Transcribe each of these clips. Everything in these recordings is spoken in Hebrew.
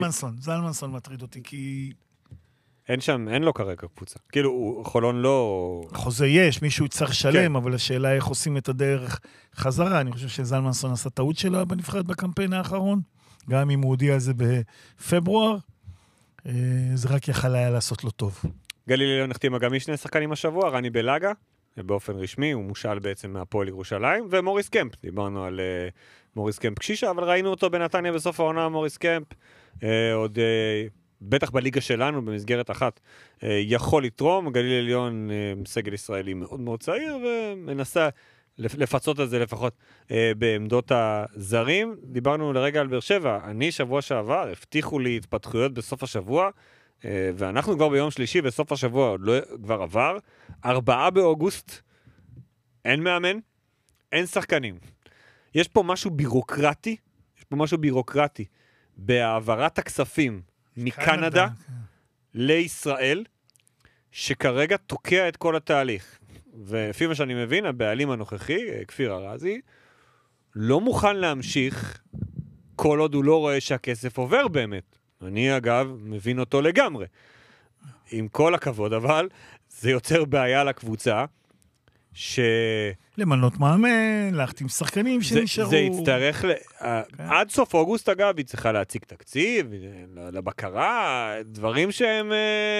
זלמנסון מטריד אותי, כי... אין לו כרגע קבוצה. כאילו, חולון לא... חוזה יש, מישהו צריך לשלם, אבל השאלה איך עושים את הדרך חזרה. אני חושב שזלמנסון עשה טעות שלה בנבחרת בקמפיין האחרון, גם אם הוא הודיע על זה בפברואר, זה רק יכל היה לעשות לו טוב. גליל עליון החתימה גם משני שחקנים השבוע, רני בלגה, באופן רשמי, הוא מושל בעצם מהפועל ירושלים, ומוריס קמפ, דיברנו על מוריס קמפ קשישה, אבל ראינו אותו בנתניה בסוף העונה, מוריס קמפ, עוד בטח בליגה שלנו, במסגרת אחת, יכול לתרום, גליל עליון סגל ישראלי מאוד מאוד צעיר, ומנסה לפצות על זה לפחות בעמדות הזרים. דיברנו לרגע על באר שבע, אני שבוע שעבר, הבטיחו לי התפתחויות בסוף השבוע, ואנחנו כבר ביום שלישי, בסוף השבוע עוד לא כבר עבר, 4 באוגוסט, אין מאמן, אין שחקנים. יש פה משהו בירוקרטי, בהעברת הכספים מקנדה לישראל, שכרגע תוקע את כל התהליך. ולפי מה שאני מבין, הבעלים הנוכחי, כפיר ארזי, לא מוכן להמשיך כל עוד הוא לא רואה שהכסף עובר באמת. אני אגב מבין אותו לגמרי. עם כל הכבוד, אבל זה יוצר בעיה לקבוצה, למנות מאמן, להחתים שחקנים שנשארו. זה יצטרך, עד סוף אוגוסט אגב, היא צריכה להציג תקציב, לבקרה, דברים שהם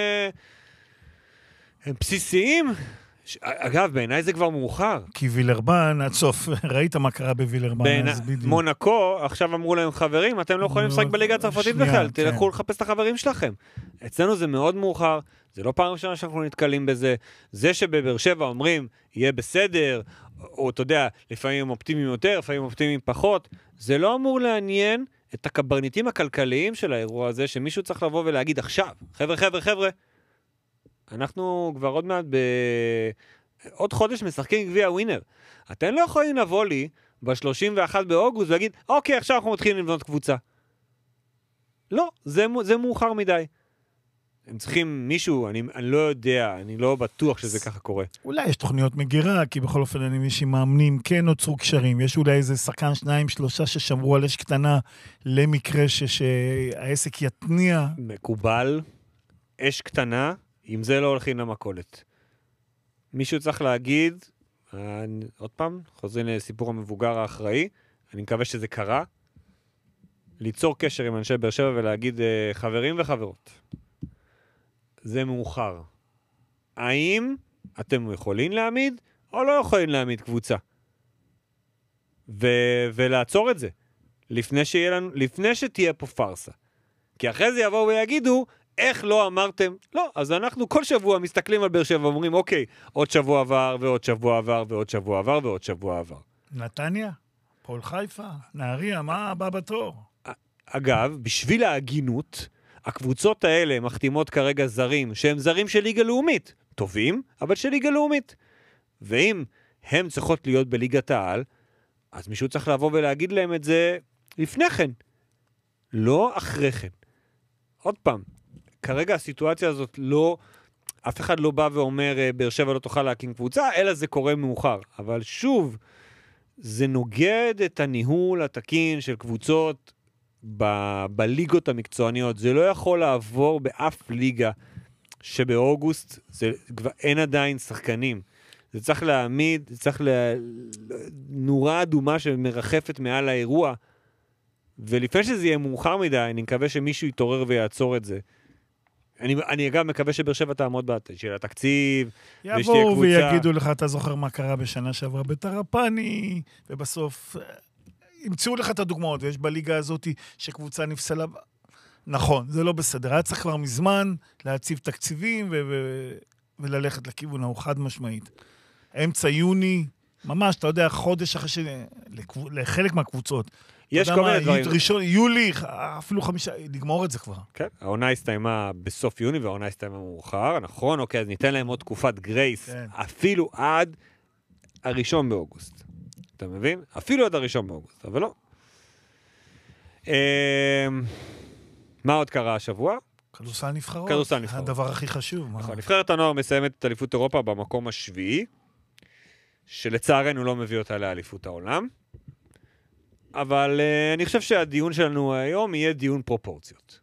הם בסיסיים. אגב, בעיניי זה כבר מאוחר. כי וילרבן, עד סוף, ראית מה קרה בווילרבן, אז בדיוק. מונקו, עכשיו אמרו להם חברים, אתם לא יכולים לשחק בליגה הצרפתית בכלל, תלכו לחפש את החברים שלכם. אצלנו זה מאוד מאוחר, זה לא פעם ראשונה שאנחנו נתקלים בזה. זה שבבאר שבע אומרים, יהיה בסדר, או אתה יודע, לפעמים אופטימיים יותר, לפעמים אופטימיים פחות, זה לא אמור לעניין את הקברניטים הכלכליים של האירוע הזה, שמישהו צריך לבוא ולהגיד עכשיו, חבר'ה, אנחנו כבר עוד מעט עוד חודש משחקים גביע ווינר. אתם לא יכולים לבוא לי ב-31 באוגוסט ולהגיד, אוקיי, עכשיו אנחנו מתחילים לבנות קבוצה. לא, זה מאוחר מדי. הם צריכים מישהו, אני לא יודע, אני לא בטוח שזה ככה קורה. אולי יש תוכניות מגירה, כי בכל אופן אני מישהי מאמנים, כן נוצרו קשרים. יש אולי איזה שחקן 2-3 ששמרו על אש קטנה למקרה שהעסק יתניע. מקובל, אש קטנה, אם זה לא הולכים למכולת. מישהו צריך להגיד, עוד פעם, חוזרים לסיפור המבוגר האחראי, אני מקווה שזה קרה, ליצור קשר עם אנשי באר שבע ולהגיד, חברים וחברות, זה מאוחר. האם אתם יכולים להעמיד, או לא יכולים להעמיד קבוצה? ולעצור את זה, לפני שתהיה פה פרסה. כי אחרי זה יבואו ויגידו, איך לא אמרתם? לא, אז אנחנו כל שבוע מסתכלים על באר שבע ואומרים, אוקיי, עוד שבוע עבר, ועוד שבוע עבר, ועוד שבוע עבר, ועוד שבוע עבר. נתניה? פועל חיפה? נהריה? מה הבא בתור? אגב, בשביל ההגינות, הקבוצות האלה מחתימות כרגע זרים, שהם זרים של ליגה לאומית. טובים, אבל של ליגה לאומית. ואם הם צריכות להיות בליגת העל, אז מישהו צריך לבוא ולהגיד להם את זה לפני כן. לא אחרי כן. עוד פעם, כרגע הסיטואציה הזאת לא, אף אחד לא בא ואומר, באר שבע לא תוכל להקים קבוצה, אלא זה קורה מאוחר. אבל שוב, זה נוגד את הניהול התקין של קבוצות בליגות המקצועניות. זה לא יכול לעבור באף ליגה שבאוגוסט כבר אין עדיין שחקנים. זה צריך להעמיד, זה צריך נורה אדומה שמרחפת מעל האירוע, ולפני שזה יהיה מאוחר מדי, אני מקווה שמישהו יתעורר ויעצור את זה. אני אגב מקווה שבאר שבע תעמוד של התקציב, יבואו ויגידו לך, אתה זוכר מה קרה בשנה שעברה בטרפני, ובסוף ימצאו לך את הדוגמאות, ויש בליגה הזאת שקבוצה נפסלה. נכון, זה לא בסדר. היה צריך כבר מזמן להציב תקציבים וללכת לכיוון ההוא חד משמעית. אמצע יוני, ממש, אתה יודע, חודש אחרי לחלק מהקבוצות. יש כל מיני דברים. ראשון, יולי, אפילו 5, לגמור את זה כבר. כן, העונה הסתיימה בסוף יוני, והעונה הסתיימה מאוחר, נכון? אוקיי, אז ניתן להם עוד תקופת גרייס, כן. אפילו עד 1 באוגוסט. אתה מבין? אפילו עד 1 באוגוסט, אבל לא. מה עוד קרה השבוע? כדורסל נבחרות. כדורסל נבחרות. הדבר הכי חשוב. נכון, נבחרת הנוער מסיימת את אליפות אירופה במקום השביעי, שלצערנו לא מביא אותה לאליפות העולם. אבל אני חושב שהדיון שלנו היום יהיה דיון פרופורציות.